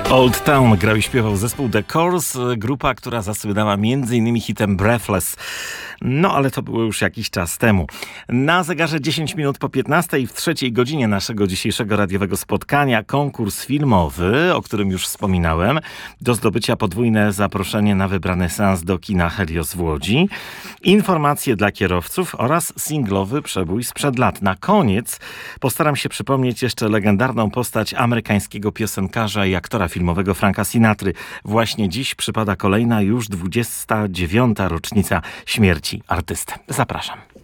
Old Town grał i śpiewał zespół The Corrs, grupa, która zasłynęła m.in. hitem Breathless. No, ale to było już jakiś czas temu. Na zegarze 10 minut po 15 w trzeciej godzinie naszego dzisiejszego radiowego spotkania konkurs filmowy, o którym już wspominałem. Do zdobycia podwójne zaproszenie na wybrany seans do kina Helios w Łodzi. Informacje dla kierowców oraz singlowy przebój sprzed lat. Na koniec postaram się przypomnieć jeszcze legendarną postać amerykańskiego piosenkarza i aktora filmowego Franka Sinatry. Właśnie dziś przypada kolejna już 29. rocznica śmierci artysty. Zapraszam.